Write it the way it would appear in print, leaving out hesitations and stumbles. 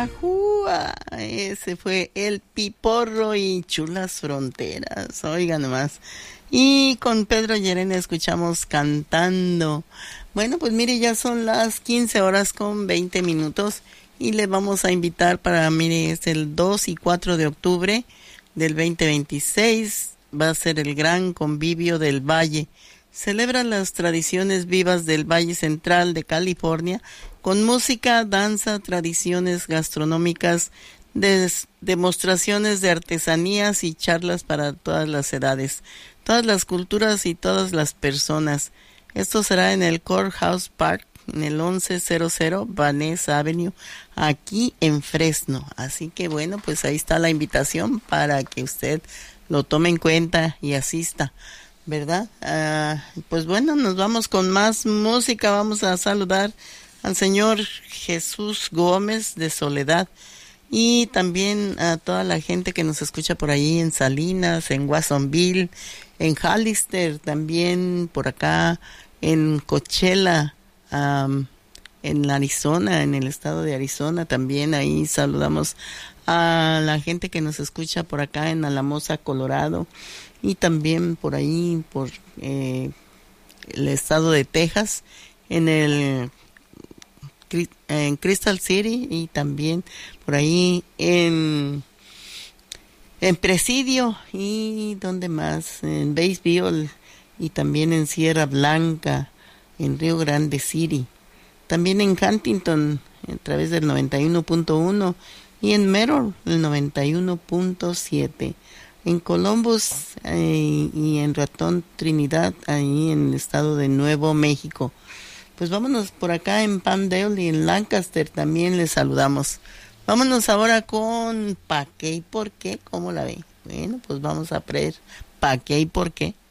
Ajúa, ese fue el Piporro y Chulas Fronteras, oigan nomás. Y con Pedro Llerena escuchamos Cantando. Bueno, pues mire, ya son las 15 horas con 20 minutos y le vamos a invitar para, mire, es el 2 y 4 de octubre del 2026, va a ser el gran convivio del Valle. Celebra las tradiciones vivas del Valle Central de California con música, danza, tradiciones gastronómicas, demostraciones de artesanías y charlas para todas las edades, todas las culturas y todas las personas. Esto será en el Courthouse Park, en el 1100 Vanessa Avenue, aquí en Fresno. Así que bueno, pues ahí está la invitación para que usted lo tome en cuenta y asista, ¿verdad? Pues bueno, nos vamos con más música. Vamos a saludar al señor Jesús Gómez de Soledad y también a toda la gente que nos escucha por ahí en Salinas, en Watsonville, en Hollister, también por acá en Coachella, en Arizona, en el estado de Arizona. También ahí saludamos a la gente que nos escucha por acá en Alamosa, Colorado, y también por ahí por el estado de Texas, en Crystal City, y también por ahí en Presidio, y donde más, en Batesville, y también en Sierra Blanca, en Rio Grande City, también en Huntington a través del 91.1 y en Merrill el 91.7, en Columbus y en Ratón Trinidad, ahí en el estado de Nuevo México. Pues vámonos por acá en Palmdale y en Lancaster también les saludamos. Vámonos ahora con ¿Pa' qué y por qué? ¿Cómo la ve? Bueno, pues vamos a ver ¿Pa' qué y por qué?